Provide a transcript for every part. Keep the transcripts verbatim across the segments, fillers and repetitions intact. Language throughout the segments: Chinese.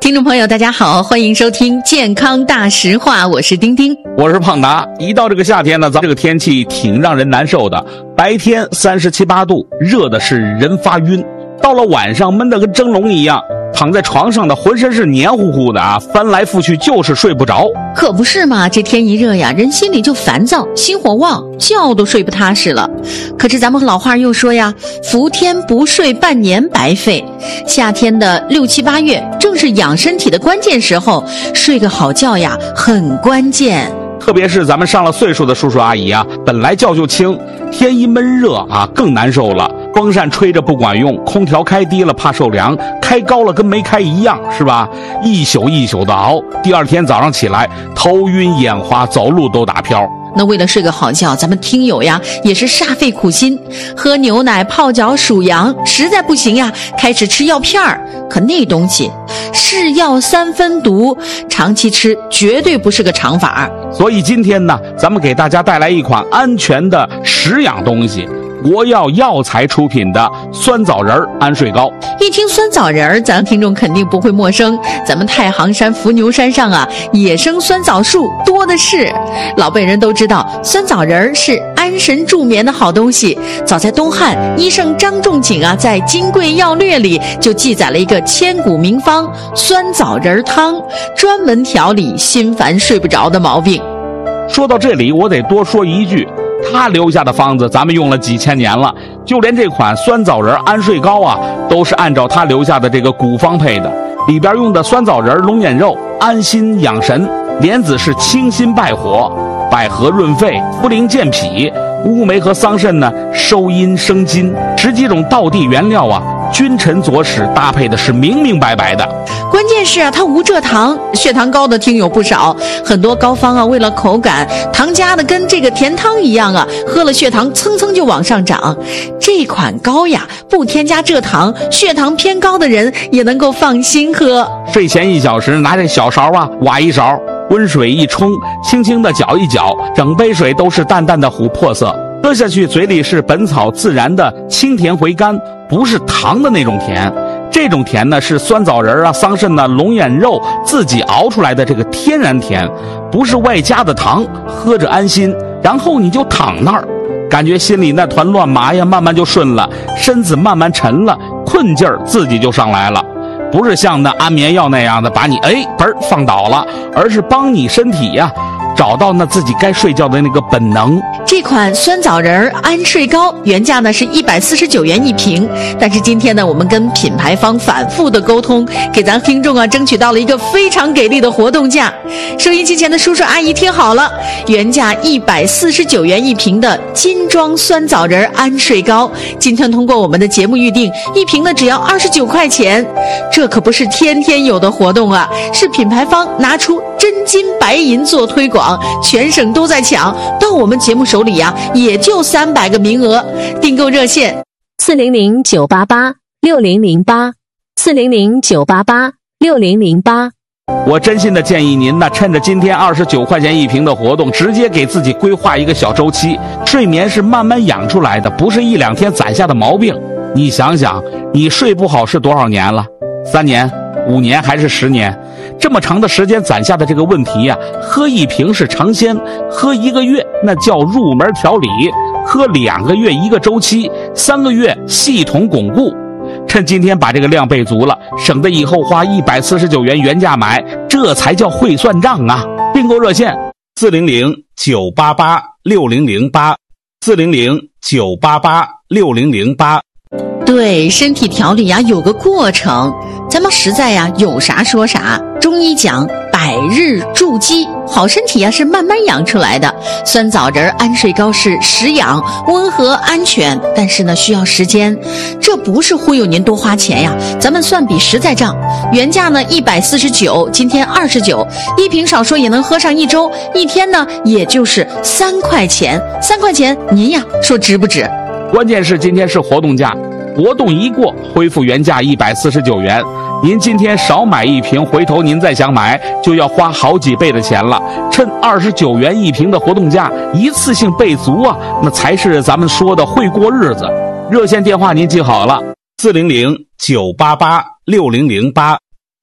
听众朋友大家好，欢迎收听健康大实话，我是丁丁， 我是胖达。一到这个夏天呢，咱这个天气挺让人难受的，白天三十七八度，热的是人发晕，到了晚上闷得跟蒸笼一样，躺在床上的浑身是黏糊糊的啊，翻来覆去就是睡不着。 可不是嘛，这天一热呀，人心里就烦躁，心火旺，觉都睡不踏实了。可是咱们老话又说呀，伏天不睡半年白费。夏天的六七八月正是养身体的关键时候，睡个好觉呀很关键。 特别是咱们上了岁数的叔叔阿姨啊，本来觉就轻，天一闷热啊更难受了，风扇吹着不管用，空调开低了怕受凉，开高了跟没开一样，是吧？一宿一宿的熬，第二天早上起来头晕眼花，走路都打飘。 那为了睡个好觉，咱们听友呀也是煞费苦心，喝牛奶泡脚数羊，实在不行呀开始吃药片儿。可那东西是药三分毒，长期吃绝对不是个长法。 所以今天呢，咱们给大家带来一款安全的食养东西，国药药材出品的酸枣仁安睡膏。 一听酸枣仁，咱听众肯定不会陌生，咱们太行山伏牛山上啊，野生酸枣树多的是。老辈人都知道，酸枣仁是安神助眠的好东西。早在东汉，医圣张仲景啊，在《金匮要略》里就记载了一个千古名方酸枣仁汤，专门调理心烦睡不着的毛病。 说到这里，我得多说一句，他留下的方子咱们用了几千年了，就连这款酸枣仁安睡膏啊，都是按照他留下的这个古方配的。里边用的酸枣仁、龙眼肉安心养神，莲子是清心败火，百合润肺，茯苓健脾，乌梅和桑葚呢收阴生津，十几种道地原料啊，君臣佐使搭配的是明明白白的。 关键是啊，它无蔗糖，血糖高的听友不少，很多膏方啊为了口感，糖加的跟这个甜汤一样啊，喝了血糖蹭蹭就往上涨。这款膏呀不添加蔗糖，血糖偏高的人也能够放心喝。 睡前一小时拿这小勺啊挖一勺，温水一冲，轻轻的搅一搅，整杯水都是淡淡的琥珀色，喝下去嘴里是本草自然的清甜回甘，不是糖的那种甜。这种甜呢是酸枣仁啊、桑葚啊、龙眼肉自己熬出来的这个天然甜，不是外加的糖，喝着安心。然后你就躺那儿，感觉心里那团乱麻呀慢慢就顺了，身子慢慢沉了，困劲儿自己就上来了。不是像那安眠药那样的把你哎嘣放倒了，而是帮你身体呀找到那自己该睡觉的那个本能。 这款酸枣仁安睡膏原价呢是一百四十九元一瓶，但是今天呢我们跟品牌方反复的沟通，给咱听众啊争取到了一个非常给力的活动价。收音机前的叔叔阿姨听好了，原价一百四十九元一瓶的金装酸枣仁安睡膏，今天通过我们的节目预定，一瓶呢只要二十九块钱。这可不是天天有的活动啊，是品牌方拿出真金白银做推广，全省都在抢，到我们节目手里呀、啊，也就三百个名额。订购热线四零零九八八六零零八四零零九八八六零零八。 我真心的建议您呢，趁着今天二十九块钱一瓶的活动，直接给自己规划一个小周期。睡眠是慢慢养出来的，不是一两天攒下的毛病。你想想，你睡不好是多少年了？三年、五年还是十年？这么长的时间攒下的这个问题呀、啊，喝一瓶是尝鲜，喝一个月那叫入门调理，喝两个月一个周期，三个月系统巩固。趁今天把这个量备足了，省得以后花一百四十九元原价买，这才叫会算账啊！订购热线四零零九八八六零零八四零零九八八六零零八。 对，身体调理呀有个过程，咱们实在呀有啥说啥。中医讲百日筑基，好身体呀是慢慢养出来的。酸枣仁安睡膏是食养，温和安全，但是呢需要时间。这不是忽悠您多花钱呀，咱们算笔实在账。原价呢一百四十九，今天二十九，一瓶少说也能喝上一周，一天呢也就是三块钱。三块钱您呀说值不值？ 关键是今天是活动价，活动一过恢复原价一百四十九元。您今天少买一瓶，回头您再想买就要花好几倍的钱了。趁二十九元一瓶的活动价，一次性备足啊，那才是咱们说的会过日子。热线电话您记好了，四零零九八八六零零八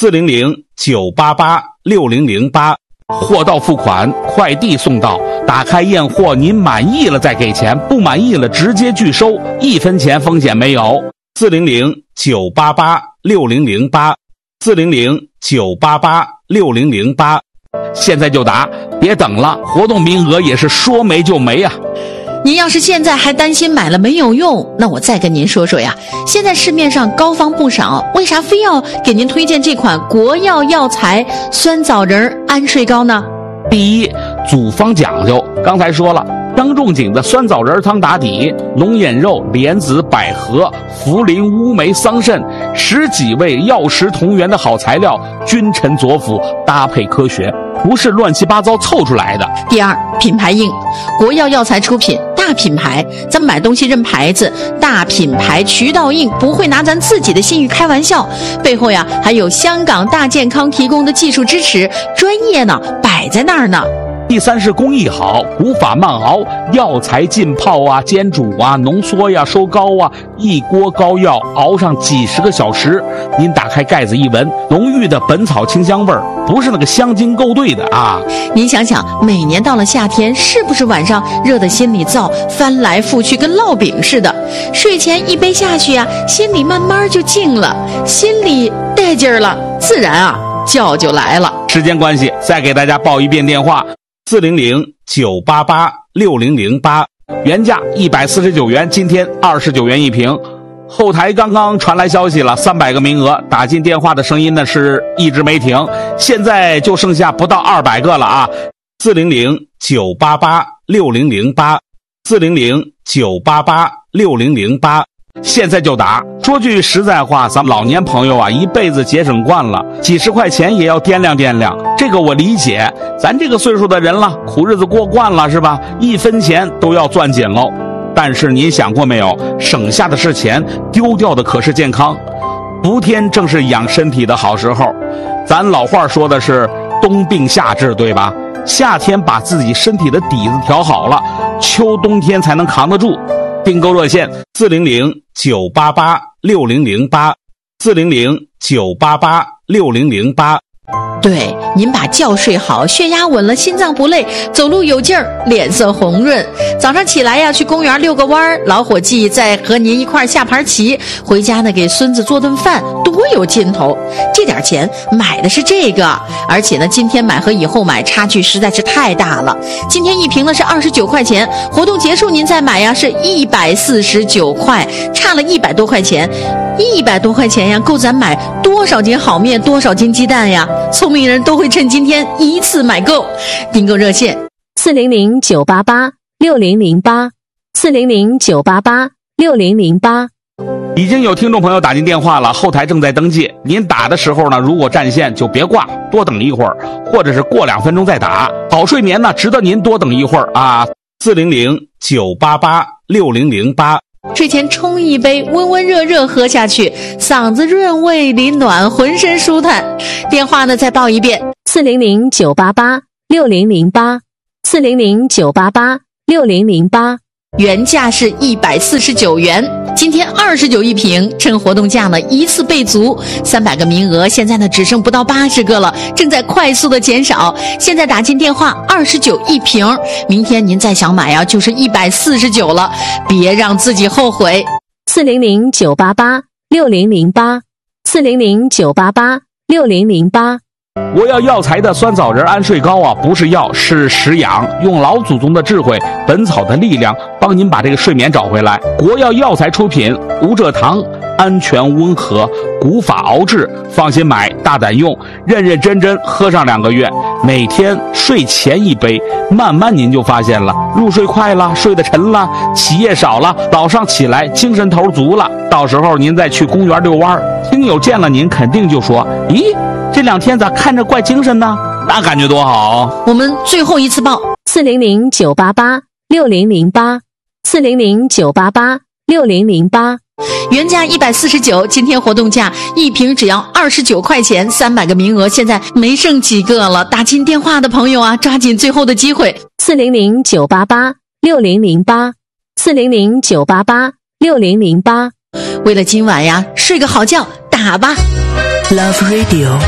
四零零九八八六零零八。货到付款，快递送到，打开验货，您满意了再给钱，不满意了直接拒收，一分钱风险没有。四零零九八八六零零八，四零零九八八六零零八，现在就打，别等了，活动名额也是说没就没啊。 您要是现在还担心买了没有用，那我再跟您说说呀，现在市面上膏方不少，为啥非要给您推荐这款国药药材酸枣仁安睡膏呢？ 第一，组方讲究，刚才说了，张仲景的酸枣仁汤打底，龙眼肉、莲子、百合、茯苓、乌梅、桑葚十几味药食同源的好材料，君臣佐辅，搭配科学，不是乱七八糟凑出来的。 第二，品牌硬，国药药材出品，大品牌，咱们买东西认牌子，大品牌渠道硬，不会拿咱自己的信誉开玩笑，背后呀还有香港大健康提供的技术支持，专业呢摆在那儿呢。 第三是工艺好，古法慢熬，药材浸泡啊、煎煮啊、浓缩呀、收膏啊，一锅膏药熬上几十个小时，您打开盖子一闻，浓郁的本草清香味儿，不是那个香精勾兑的啊。 您想想，每年到了夏天，是不是晚上热得心里燥，翻来覆去跟烙饼似的？睡前一杯下去啊，心里慢慢就静了，心里带劲儿了，自然啊觉就来了。 时间关系，再给大家报一遍电话。四零零九八八六零零八，原价一百四十九元，今天二十九元一瓶。后台刚刚传来消息了，三百个名额，打进电话的声音呢是一直没停，现在就剩下不到二百个了啊！四零零九八八六零零八，四零零九八八六零零八。现在就打。说句实在话，咱们老年朋友啊，一辈子节省惯了，几十块钱也要掂量掂量，这个我理解。咱这个岁数的人了，苦日子过惯了是吧？一分钱都要攥紧喽。但是您想过没有，省下的是钱，丢掉的可是健康。伏天正是养身体的好时候，咱老话说的是冬病夏治，对吧？夏天把自己身体的底子调好了，秋冬天才能扛得住。订购热线四零零九八八六零零八，四零零九八八六零零八。 对，您把觉睡好，血压稳了，心脏不累，走路有劲儿，脸色红润。早上起来呀，去公园遛个弯儿，老伙计再和您一块下盘棋，回家呢给孙子做顿饭，多有劲头。这点钱买的是这个，而且呢，今天买和以后买差距实在是太大了。今天一瓶呢是二十九块钱，活动结束您再买呀是一百四十九块，差了一百多块钱。一百多块钱呀，够咱买多少斤好面，多少斤鸡蛋呀？聪明人都会趁今天一次买够。订购热线四零零九八八六零零八，四零零九八八六零零八。 已经有听众朋友打进电话了，后台正在登记。您打的时候呢，如果占线就别挂，多等一会儿，或者是过两分钟再打。好睡眠呢，值得您多等一会儿啊。四零零九八八六零零八。 睡前冲一杯，温温热热喝下去，嗓子润胃里暖，浑身舒坦。电话呢再报一遍四零零九八八六零零八，四零零九八八六零零八。 原价是一百四十九元，今天二十九一瓶，趁活动价呢一次备足，三百个名额，现在呢只剩不到八十个了，正在快速的减少。现在打进电话二十九一瓶，明天您再想买啊，就是一百四十九了，别让自己后悔。 四零零九八八六零零八，四零零九八八六零零八。 国药药材的酸枣仁安睡膏啊，不是药，是食养，用老祖宗的智慧，本草的力量，帮您把这个睡眠找回来。国药药材出品，无蔗糖，安全温和，古法熬制，放心买，大胆用，认认真真喝上两个月，每天睡前一杯，慢慢您就发现了，入睡快了，睡得沉了，起夜少了，早上起来精神头足了。到时候您再去公园遛弯，听友见了您肯定就说，咦，这两天咋看着怪精神呢？那感觉多好。 我们最后一次报四零零九八八六零零八，四零零九八八六零零八。 原价一百四十九，今天活动价一瓶只要二十九块钱，三百个名额，现在没剩几个了。打进电话的朋友啊，抓紧最后的机会。 四零零九八八六零零八，四零零九八八六零零八。 为了今晚呀，睡个好觉，打吧。 Love Radio。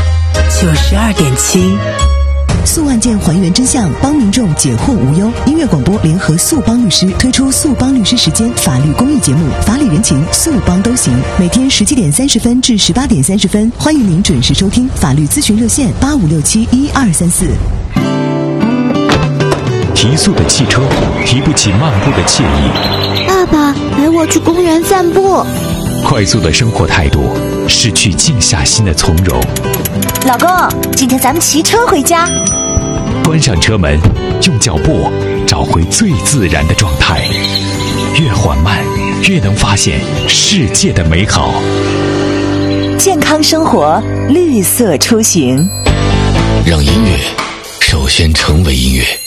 九十二点七。 诉案件还原真相，帮民众解惑无忧。音乐广播联合速帮律师推出速帮律师时间法律公益节目，法理人情速帮都行。每天十七点三十分至十八点三十分，欢迎您准时收听。法律咨询热线八五六七一二三四。 提速的汽车，提不起漫步的惬意。 爸爸，陪我去公园散步。 快速的生活态度，失去静下心的从容。 老公，今天咱们骑车回家。 关上车门，用脚步找回最自然的状态。越缓慢，越能发现世界的美好。 健康生活，绿色出行。 让音乐首先成为音乐。